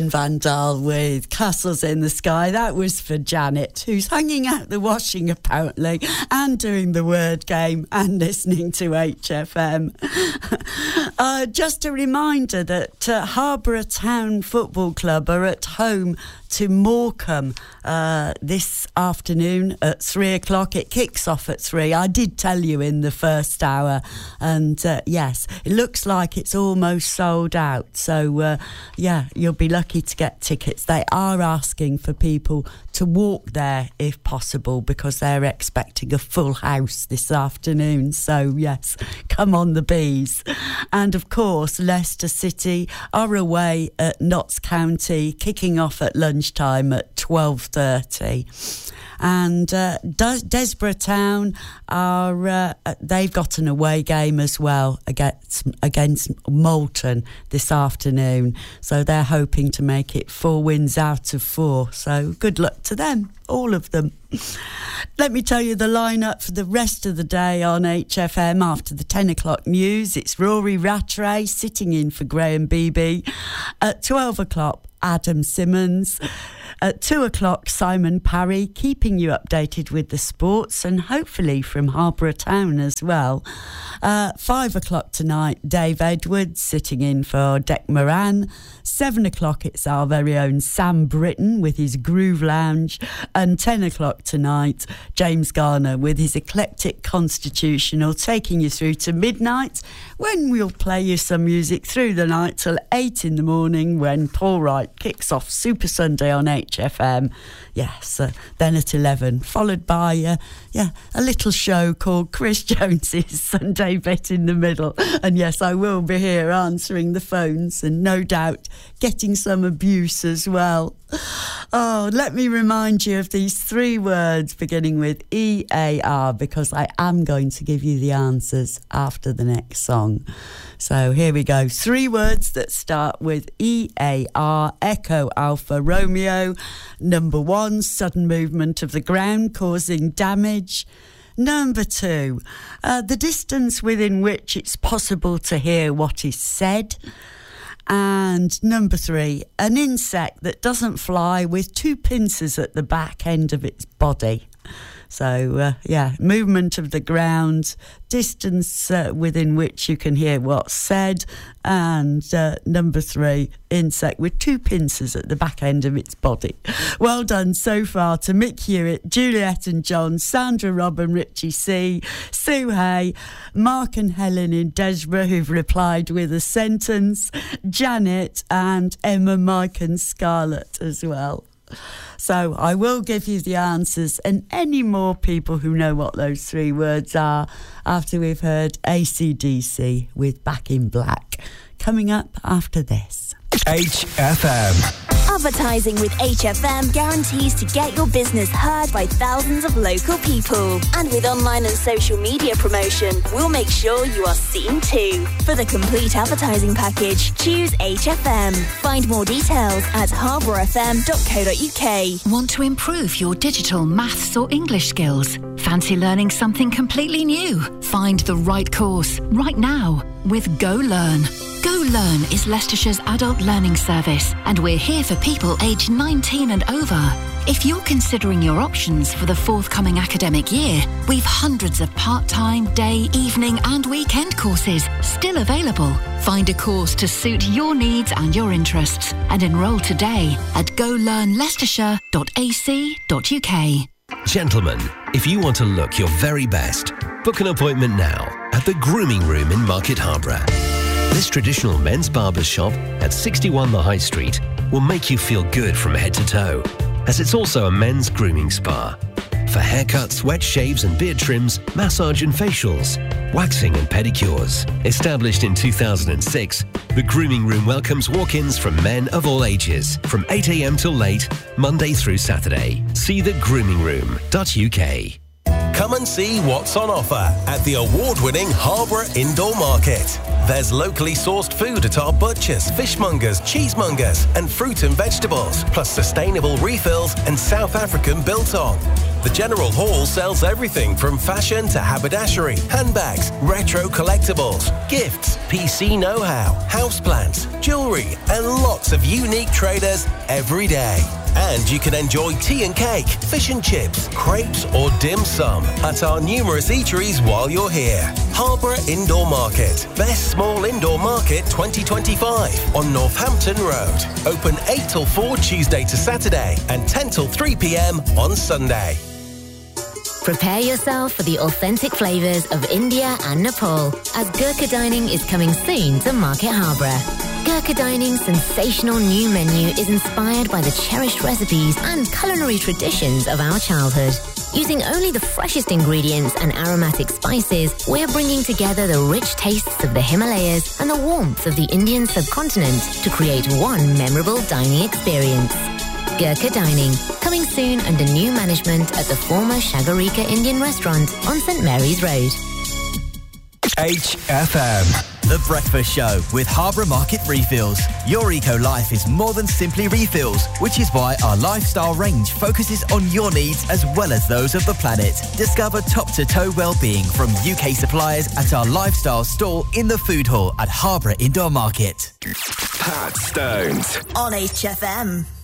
Van Dahl with Castles in the Sky. That was for Janet, who's hanging out the washing apparently and doing the word game and listening to HFM. Just a reminder that Harborough Town Football Club are at home to Morecambe this afternoon at 3 o'clock. It kicks off at 3. I did tell you in the first hour, and yes, it looks like it's almost sold out. So yeah, you'll be lucky to get tickets. They are asking for people to walk there if possible because they're expecting a full house this afternoon. So yes, come on the bees. And of course, Leicester City are away at Notts County, kicking off at lunchtime at 12:30. And Desborough Town are they've got an away game as well against Moulton this afternoon, so they're hoping to make it 4 wins out of 4. So good luck to them, all of them. Let me tell you the lineup for the rest of the day on HFM after the 10 o'clock news. It's Rory Rattray sitting in for Graham Beebe. At 12 o'clock, Adam Simmons. At 2 o'clock, Simon Parry, keeping you updated with the sports and hopefully from Harborough Town as well. 5 o'clock tonight, Dave Edwards sitting in for Dec Moran. 7 o'clock, it's our very own Sam Britton with his Groove Lounge. And 10 o'clock tonight, James Garner with his Eclectic Constitutional, taking you through to midnight when we'll play you some music through the night till 8 in the morning when Paul Wright kicks off Super Sunday on HFM. Yes, then at 11, followed by a little show called Chris Jones's Sunday Bit in the Middle. And yes, I will be here answering the phones and no doubt getting some abuse as well. Oh, let me remind you of these 3 words beginning with EAR because I am going to give you the answers after the next song. So here we go. 3 words that start with EAR, Echo Alpha Romeo. Number 1, sudden movement of the ground causing damage. Number 2, the distance within which it's possible to hear what is said. And number 3, an insect that doesn't fly with 2 pincers at the back end of its body. So, movement of the ground, distance within which you can hear what's said, and number 3, insect with 2 pincers at the back end of its body. Well done so far to Mick Hewitt, Juliet and John, Sandra, Rob and Richie C, Sue Hay, Mark and Helen in Desborough who've replied with a sentence, Janet and Emma, Mike and Scarlett as well. So I will give you the answers and any more people who know what those 3 words are after we've heard AC/DC with Back in Black. Coming up after this. HFM. Advertising with HFM guarantees to get your business heard by thousands of local people. And with online and social media promotion, we'll make sure you are seen too. For the complete advertising package, choose HFM. Find more details at harbourfm.co.uk. Want to improve your digital, maths or English skills? Fancy learning something completely new? Find the right course right now with Go Learn. Go Learn is Leicestershire's adult learning service, and we're here for people aged 19 and over. If you're considering your options for the forthcoming academic year, we've hundreds of part-time, day, evening and weekend courses still available. Find a course to suit your needs and your interests and enrol today at golearnleicestershire.ac.uk. Gentlemen, if you want to look your very best, book an appointment now at the Grooming Room in Market Harborough. This traditional men's barber's shop at 61 The High Street will make you feel good from head to toe, as it's also a men's grooming spa. For haircuts, wet shaves and beard trims, massage and facials, waxing and pedicures. Established in 2006, the Grooming Room welcomes walk-ins from men of all ages, from 8 a.m. till late, Monday through Saturday. See thegroomingroom.uk. Come and see what's on offer at the award-winning Harborough Indoor Market. There's locally sourced food at our butchers, fishmongers, cheesemongers and fruit and vegetables, plus sustainable refills and South African biltong. The General Hall sells everything from fashion to haberdashery, handbags, retro collectibles, gifts, PC know-how, houseplants, jewellery and lots of unique traders every day. And you can enjoy tea and cake, fish and chips, crepes or dim sum at our numerous eateries while you're here. Harborough Indoor Market. Best Small Indoor Market 2025 on Northampton Road. Open 8 till 4 Tuesday to Saturday and 10 till 3 p.m. on Sunday. Prepare yourself for the authentic flavours of India and Nepal, as Gurkha Dining is coming soon to Market Harborough. Gurkha Dining's sensational new menu is inspired by the cherished recipes and culinary traditions of our childhood. Using only the freshest ingredients and aromatic spices, we're bringing together the rich tastes of the Himalayas and the warmth of the Indian subcontinent to create one memorable dining experience. Gurkha Dining, coming soon under new management at the former Shagarika Indian restaurant on St Mary's Road. HFM. The Breakfast Show with Harborough Market Refills. Your eco-life is more than simply refills, which is why our lifestyle range focuses on your needs as well as those of the planet. Discover top-to-toe well-being from UK suppliers at our lifestyle store in the food hall at Harborough Indoor Market. Pat Stones on HFM.